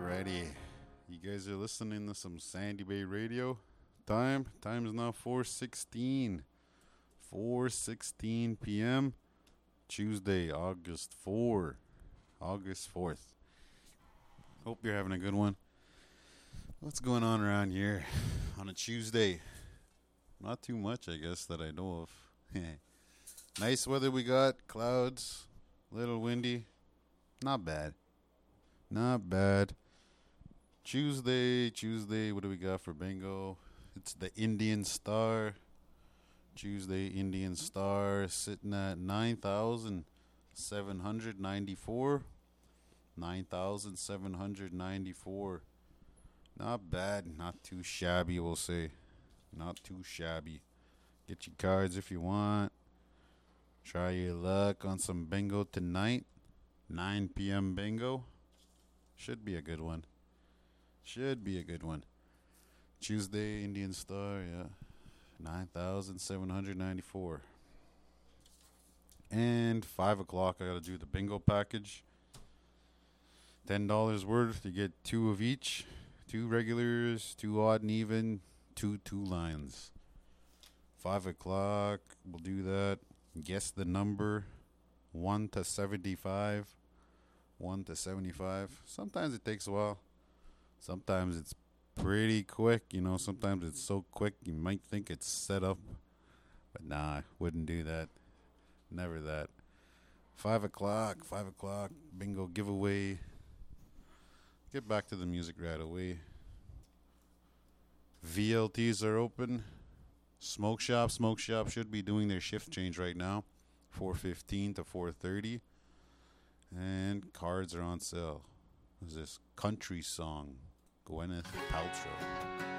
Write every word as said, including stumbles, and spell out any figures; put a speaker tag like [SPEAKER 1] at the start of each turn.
[SPEAKER 1] Alrighty. You guys are listening to some Sandy Bay Radio. Time? Time is now four sixteen. four sixteen p.m. Tuesday, August fourth. August fourth. Hope you're having a good one. What's going on around here on a Tuesday? Not too much, I guess, that I know of. Nice weather we got. Clouds. Little windy. Not bad. Not bad. Tuesday, Tuesday, what do we got for bingo? It's the Indian Star. Tuesday, Indian Star sitting at nine thousand seven hundred ninety-four. nine thousand seven hundred ninety-four. Not bad. Not too shabby, we'll say. Not too shabby. Get your cards if you want. Try your luck on some bingo tonight. nine p.m. bingo. Should be a good one. Should be a good one. Tuesday, Indian Star, yeah. nine thousand seven hundred ninety-four. And five o'clock, I got to do the bingo package. ten dollars worth. You get two of each. Two regulars, two odd and even, two two lines. five o'clock, we'll do that. Guess the number. one to seventy-five. one to seventy-five. Sometimes it takes a while. Sometimes it's pretty quick. You know, sometimes it's so quick you might think it's set up. But nah, I wouldn't do that. Never that. five o'clock. five o'clock. Bingo giveaway. Get back to the music right away. V L Ts are open. Smoke Shop. Smoke Shop should be doing their shift change right now. four fifteen to four thirty. And cards are on sale. What's this? Country Song. Gwyneth Paltrow.